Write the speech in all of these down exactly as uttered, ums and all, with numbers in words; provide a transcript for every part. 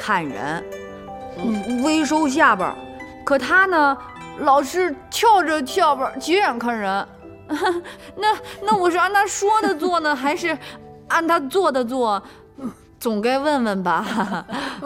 看人，嗯，微收下巴。可他呢，老是翘着下巴斜眼看人。那那我是按他说的做呢，还是按他做的做？总该问问吧。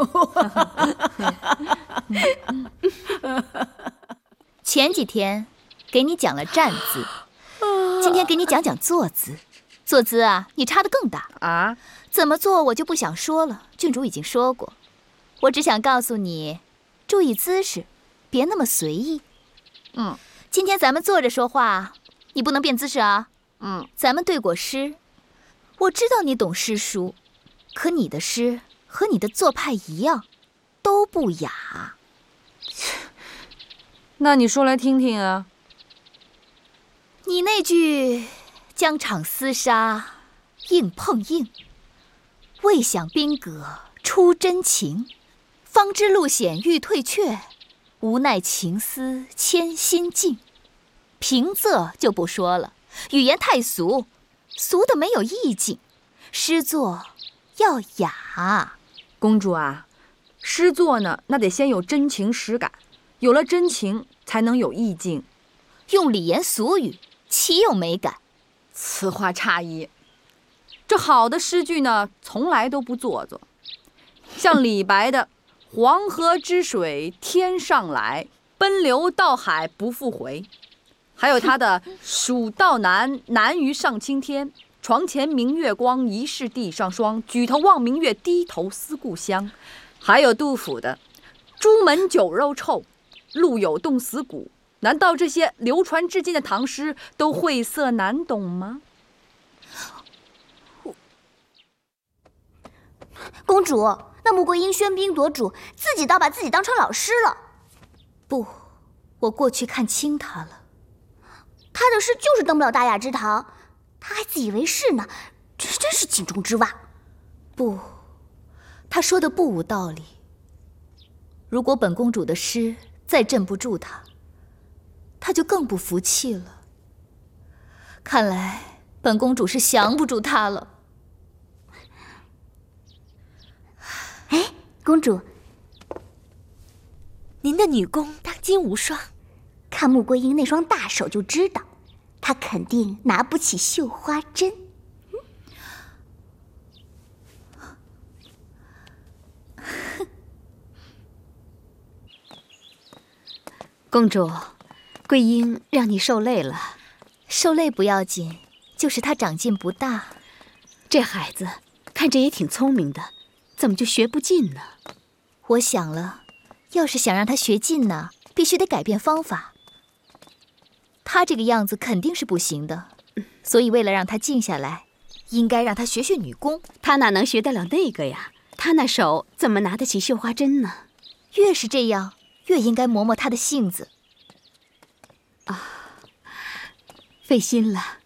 前几天给你讲了站姿，今天给你讲讲坐姿。坐姿啊，你差得更大啊！ 怎么做我就不想说了，郡主已经说过。我只想告诉你，注意姿势，别那么随意。 嗯， 今天咱们坐着说话，你不能变姿势啊。 嗯， 咱们对过诗，我知道你懂诗书，可你的诗和你的做派一样，都不雅。 那你说来听听啊。 你那句“疆场厮杀，硬碰硬，未想兵戈出真情，方知路险欲退却，无奈情思牵心境”，平仄就不说了，语言太俗，俗的没有意境。诗作要雅。 公主啊，诗作呢，那得先有真情实感，有了真情才能有意境。 用礼言俗语，岂有美感？ 此话差矣。这好的诗句呢，从来都不做作。像李白的“黄河之水天上来，奔流到海不复回”，还有他的“蜀道难，难于上青天。床前明月光，疑是地上霜。举头望明月，低头思故乡”，还有杜甫的“朱门酒肉臭，路有冻死骨”。难道这些流传至今的唐诗都晦涩难懂吗？ 公主，那穆桂英喧宾夺主，自己倒把自己当成老师了。 不，我过去看清他了。 他的诗就是登不了大雅之堂，他还自以为是呢，这真是井中之蛙。 不，他说的不无道理。如果本公主的诗再镇不住他，他就更不服气了。看来本公主是降不住他了。 哎，公主， 您的女工当今无双， 看穆桂英那双大手就知道，她肯定拿不起绣花针。 公主，桂英让你受累了。 受累不要紧，就是她长进不大。 这孩子看着也挺聪明的，怎么就学不进呢？ 我想了，要是想让她学进呢，必须得改变方法。她这个样子肯定是不行的，所以为了让她静下来，应该让她学学女工。 她哪能学得了那个呀？她那手怎么拿得起绣花针呢？ 越是这样，越应该磨磨她的性子。 啊，费心了。